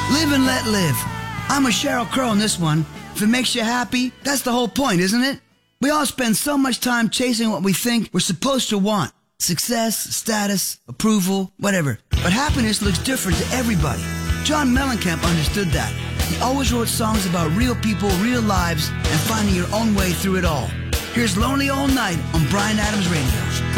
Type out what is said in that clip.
Live and let live. I'm a Sheryl Crow in this one. If it makes you happy, that's the whole point, isn't it? We all spend so much time chasing what we think we're supposed to want. Success, status, approval, whatever. But happiness looks different to everybody. John Mellencamp understood that. He always wrote songs about real people, real lives, and finding your own way through it all. Here's Lonely All Night on Bryan Adams Radio.